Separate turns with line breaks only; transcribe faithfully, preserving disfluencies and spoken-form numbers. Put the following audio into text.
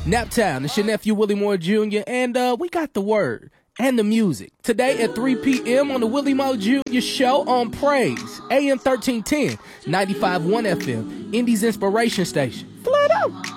Naptown, it's your nephew Willie Moore Junior And uh, we got the word and the music. Today at three p.m. on the Willie Moore Junior Show on Praise, A M thirteen ten, ninety-five point one F M, Indy's Inspiration Station. Flood out!